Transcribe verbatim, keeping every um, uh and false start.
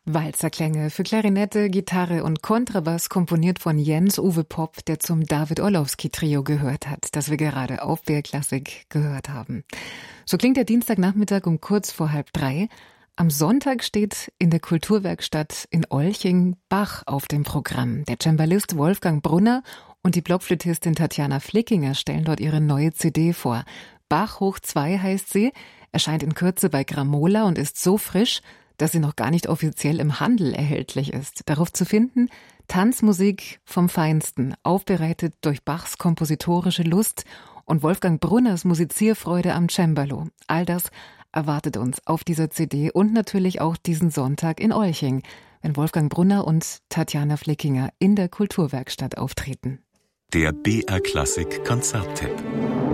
Walzerklänge für Klarinette, Gitarre und Kontrabass, komponiert von Jens-Uwe Popp, der zum David Orlowski-Trio gehört hat, das wir gerade auf B R Klassik gehört haben. So klingt der Dienstagnachmittag um kurz vor halb drei. Am Sonntag steht in der Kulturwerkstatt in Olching Bach auf dem Programm. Der Cembalist Wolfgang Brunner und die Blockflötistin Tatjana Flickinger stellen dort ihre neue C D vor. Bach hoch zwei heißt sie, erscheint in Kürze bei Gramola und ist so frisch, dass sie noch gar nicht offiziell im Handel erhältlich ist. Darauf zu finden, Tanzmusik vom Feinsten, aufbereitet durch Bachs kompositorische Lust und Wolfgang Brunners Musizierfreude am Cembalo. All das erwartet uns auf dieser C D und natürlich auch diesen Sonntag in Olching, wenn Wolfgang Brunner und Tatjana Flickinger in der Kulturwerkstatt auftreten. Der B R Klassik Konzerttipp.